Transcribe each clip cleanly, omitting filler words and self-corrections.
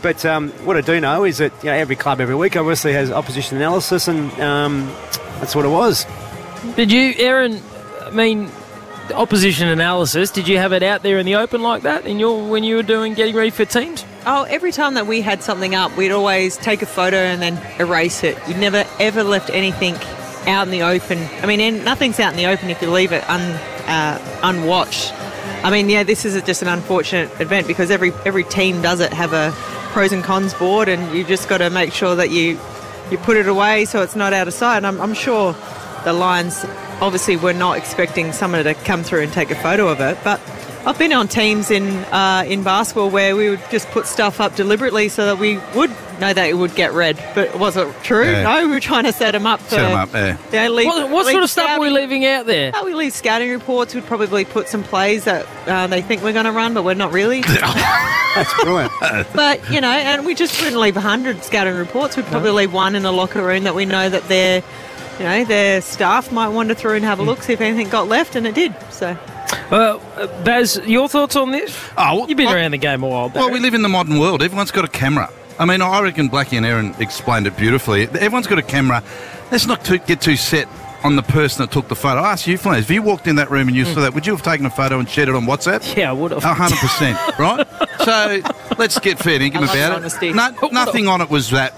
But what I do know is that every club every week obviously has opposition analysis, and that's what it was. Did you, Aaron? I mean, opposition analysis. Did you have it out there in the open like that when you were getting ready for teams? Oh, every time that we had something up, we'd always take a photo and then erase it. We never ever left anything out in the open. I mean, nothing's out in the open if you leave it unwatched. I mean, this is just an unfortunate event because every team does it, have a pros and cons board, and you just got to make sure that you put it away so it's not out of sight. And I'm sure the Lions obviously were not expecting someone to come through and take a photo of it, but I've been on teams in basketball where we would just put stuff up deliberately so that we would know that it would get read, but was it true? Yeah. No, we were trying to set them up. What sort of stuff are we leaving out there? We leave scouting reports. We'd probably put some plays that they think we're going to run, but we're not really. That's brilliant. But, and we just wouldn't leave 100 scouting reports. We'd probably leave one in the locker room that we know that their staff might wander through and have a look, see if anything got left, and it did. So. Baz, your thoughts on this? You've been around the game a while, Barry. Well, we live in the modern world. Everyone's got a camera. I mean, I reckon Blackie and Aaron explained it beautifully. Everyone's got a camera. Let's not get too set on the person that took the photo. I ask you, Flaners, if you walked in that room and you saw that, would you have taken a photo and shared it on WhatsApp? Yeah, I would have. 100%, right? So let's get fair dinkum about it. Nothing on it was that,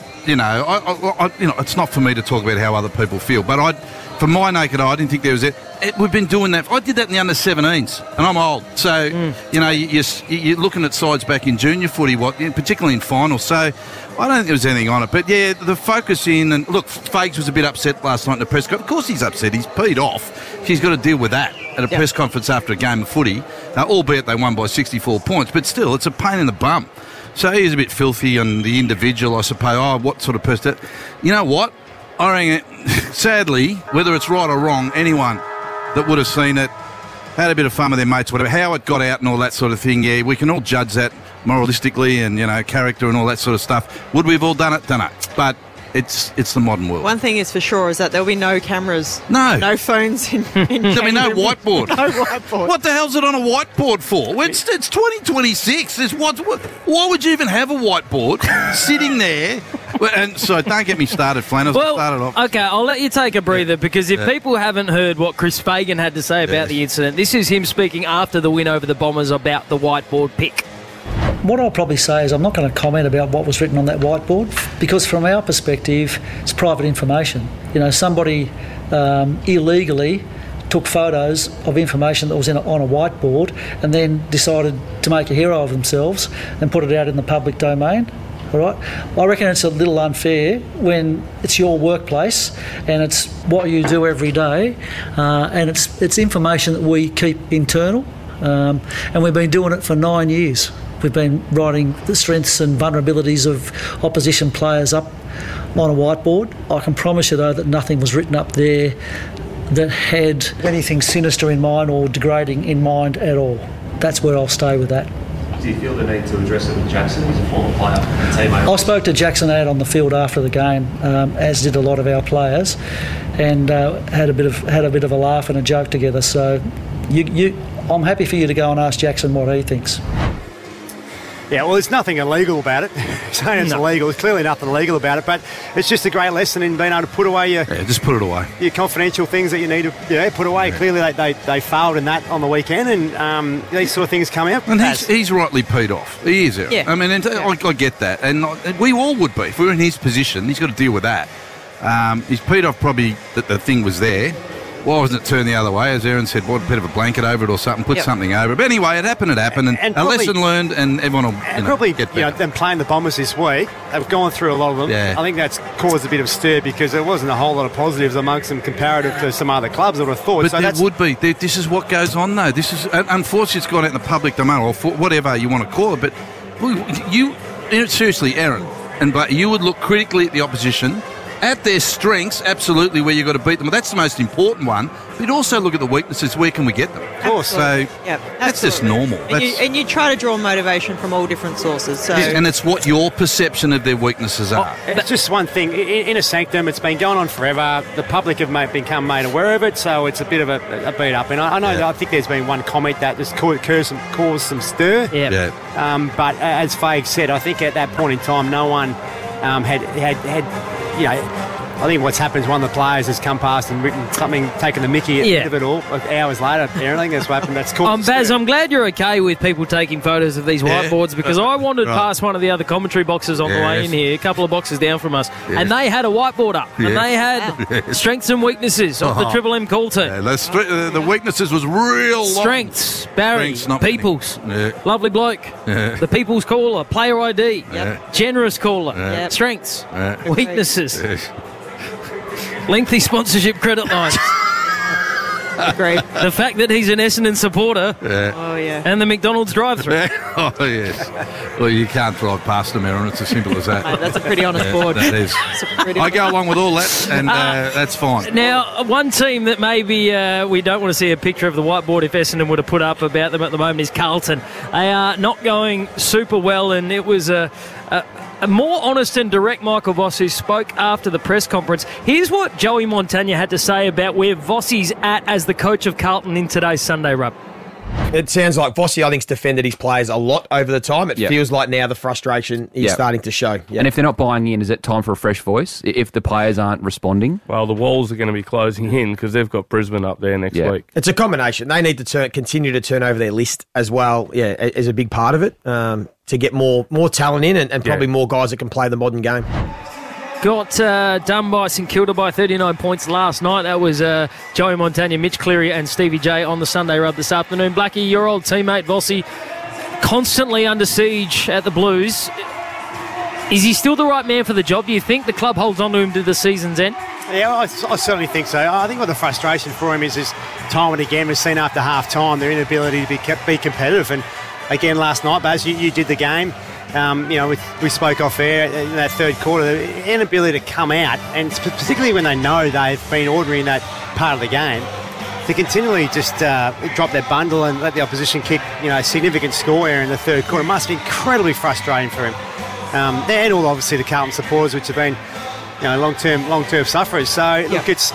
it's not for me to talk about how other people feel, but from my naked eye, I didn't think there was it. We've been doing that. I did that in the under-17s, and I'm old. So, you're looking at sides back in junior footy, particularly in finals. So, I don't think there was anything on it. But, the focus in, and look, Fags was a bit upset last night in the press conference. Of course he's upset. He's peed off. He's got to deal with that at a press conference after a game of footy, albeit they won by 64 points. But still, it's a pain in the bum. So, he is a bit filthy on the individual, I suppose. Oh, what sort of person? You know what? I reckon, sadly, whether it's right or wrong, anyone that would have seen it, had a bit of fun with their mates, whatever, how it got out and all that sort of thing, we can all judge that moralistically and, character and all that sort of stuff. Would we have all done it? Don't know. But it's the modern world. One thing is for sure is that there'll be no cameras, no phones in there'll be no whiteboard. No whiteboard. What the hell's it on a whiteboard for? It's 2026. Why would you even have a whiteboard sitting there? And so don't get me started, Flanners. Start it off. Okay, I'll let you take a breather because if people haven't heard what Chris Fagan had to say about the incident, this is him speaking after the win over the Bombers about the whiteboard pick. What I'll probably say is I'm not going to comment about what was written on that whiteboard because from our perspective, it's private information. Somebody illegally took photos of information that was on a whiteboard and then decided to make a hero of themselves and put it out in the public domain. All right, I reckon it's a little unfair when it's your workplace and it's what you do every day, and it's information that we keep internal, and we've been doing it for 9 years. We've been writing the strengths and vulnerabilities of opposition players up on a whiteboard. I can promise you, though, that nothing was written up there that had anything sinister in mind or degrading in mind at all. That's where I'll stay with that. Do you feel the need to address it with Jackson? He's a former player and teammate. I spoke to Jackson out on the field after the game, as did a lot of our players, and had a bit of a laugh and a joke together. So, I'm happy for you to go and ask Jackson what he thinks. Yeah, well, there's nothing illegal about it. Saying it's illegal, there's clearly nothing illegal about it, but it's just a great lesson in being able to put away just put it away. Your confidential things that you need to put away. Yeah. Clearly they failed in that on the weekend, and these sort of things come out. And he's rightly peed off. He is. Yeah. I mean, I get that, and we all would be if we were in his position. He's got to deal with that. He's peed off probably that the thing was there. Why wasn't it turned the other way? As Aaron said, what, a bit of a blanket over it or something, put something over it. But anyway, it happened, and a lesson learned, and everyone will get better. Them playing the Bombers this week, they've gone through a lot of them. Yeah. I think that's caused a bit of stir because there wasn't a whole lot of positives amongst them comparative to some other clubs, I would have thought. But so there would be. This is what goes on, though. This is, unfortunately, it's gone out in the public domain, or whatever you want to call it. But seriously, Aaron and Blake, you would look critically at the opposition At their strengths, absolutely, where you've got to beat them. Well, that's the most important one. But also look at the weaknesses. Where can we get them? Of course. So that's just normal. And you try to draw motivation from all different sources. So. And it's what your perception of their weaknesses are. It's just one thing. In a sanctum, it's been going on forever. The public have become made aware of it, so it's a bit of a beat up. And I know I think there's been one comment that just caused some stir. Yeah. But as Fague said, I think at that point in time, no one had you know. I think what's happened is one of the players has come past and written something, taken the mickey at the end of it all. Hours later, apparently, that's what happened. That's cool. Baz, I'm glad you're okay with people taking photos of these whiteboards because I wandered past one of the other commentary boxes on the way in here, a couple of boxes down from us, and they had a whiteboard up, and they had strengths and weaknesses of the Triple M call team. The weaknesses was real strengths, Barry, Peoples, lovely bloke, the People's caller, player ID, generous caller, strengths, weaknesses. Lengthy sponsorship credit lines. Great. The fact that he's an Essendon supporter. Oh, yeah. And the McDonald's drive-through. Oh, yes. Well, you can't drive past them, Aaron. It's as simple as that. Mate, that's a pretty honest board. That is. I go along with all that, and that's fine. Now, one team that maybe we don't want to see a picture of the whiteboard if Essendon would have put up about them at the moment is Carlton. They are not going super well, and it was a more honest and direct Michael Voss who spoke after the press conference. Here's what Joey Montagna had to say about where Vossi's at as the coach of Carlton in today's Sunday Rub. It sounds like Vossi, I think, has defended his players a lot over the time. It feels like now the frustration is starting to show. And if they're not buying in, is it time for a fresh voice if the players aren't responding? Well, the walls are going to be closing in because they've got Brisbane up there next week. It's a combination. They need to continue to turn over their list as well, is a big part of it, to get more talent in and probably more guys that can play the modern game. Got done by St Kilda by 39 points last night. That was Joey Montagna, Mitch Cleary and Stevie J on the Sunday Rub this afternoon. Blackie, your old teammate Vossi, constantly under siege at the Blues. Is he still the right man for the job? Do you think the club holds on to him to the season's end? Yeah, I certainly think so. I think what the frustration for him is time and again we've seen after half-time their inability to be competitive. And again, last night, Baz, you did the game. We spoke off air in that third quarter, the inability to come out, and particularly when they know they've been ordinary in that part of the game, to continually just drop their bundle and let the opposition kick, a significant score here in the third quarter must be incredibly frustrating for him. And all obviously the Carlton supporters, which have been, long-term sufferers. So look, it's,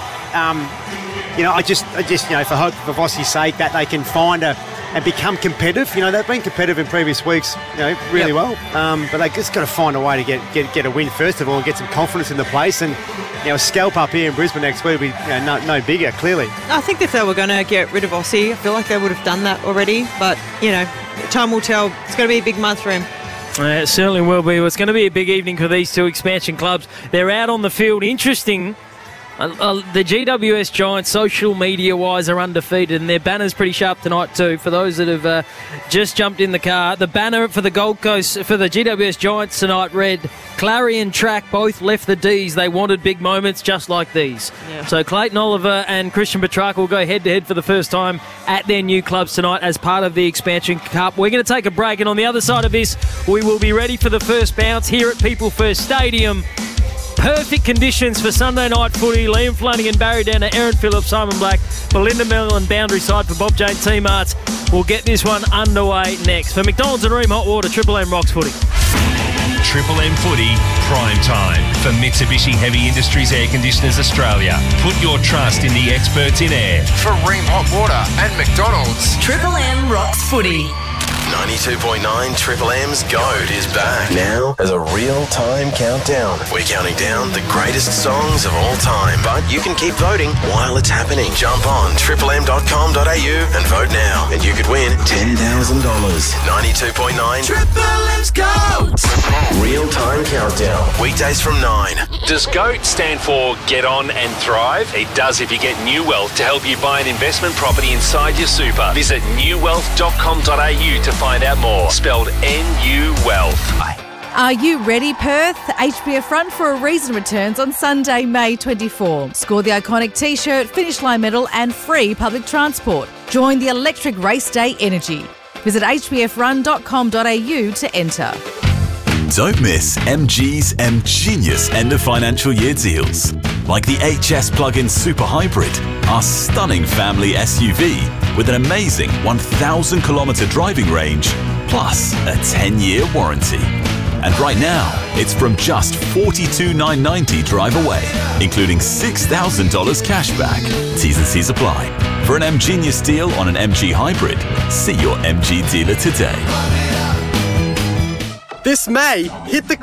I just for hope for Vossi's sake that they can find and become competitive. They've been competitive in previous weeks, really well. But they just got to find a way to get a win first of all and get some confidence in the place. And a scalp up here in Brisbane next week will be no bigger, clearly. I think if they were going to get rid of Vossi, I feel like they would have done that already. But time will tell. It's going to be a big month for him. It certainly will be. It's going to be a big evening for these two expansion clubs. They're out on the field. Interesting. The GWS Giants, social media-wise, are undefeated, and their banner's pretty sharp tonight too. For those that have just jumped in the car, the banner for the Gold Coast, for the GWS Giants tonight read, Clarion Track both left the Ds. They wanted big moments just like these. Yeah. So Clayton Oliver and Christian Petrarca will go head-to-head for the first time at their new clubs tonight as part of the Expansion Cup. We're going to take a break, and on the other side of this, we will be ready for the first bounce here at People First Stadium. Perfect conditions for Sunday night footy. Liam Flanagan, Barry Danner, Aaron Phillips, Simon Black, Belinda Mellon, Boundary Side for Bob Jane Team Arts. We'll get this one underway next. For McDonald's and Ream Hot Water, Triple M rocks footy. Triple M Footy, prime time for Mitsubishi Heavy Industries Air Conditioners Australia. Put your trust in the experts in air. For Ream Hot Water and McDonald's, Triple M rocks footy. 92.9 Triple M's GOAT is back now as a real-time countdown. We're counting down the greatest songs of all time, but you can keep voting while it's happening. Jump on triplem.com.au and vote now, and you could win $10,000. 92.9 Triple M's GOAT. Real-time countdown, weekdays from 9. Does GOAT stand for Get On and Thrive? It does if you get New Wealth to help you buy an investment property inside your super. Visit newwealth.com.au to find out more. Spelled NU Wealth. Are you ready, Perth? HBF Front for a reason returns on Sunday, May 24. Score the iconic T-shirt, finish line medal and free public transport. Join the electric race day energy. Visit hbfrun.com.au to enter. Don't miss MG's M-Genius end of financial year deals. Like the HS Plug-in Super Hybrid, our stunning family SUV with an amazing 1,000 kilometre driving range, plus a 10-year warranty. And right now, it's from just $42,990 drive away, including $6,000 cash back. T's and C's apply. For an M-Genius deal on an MG Hybrid, see your MG dealer today. This May, hit the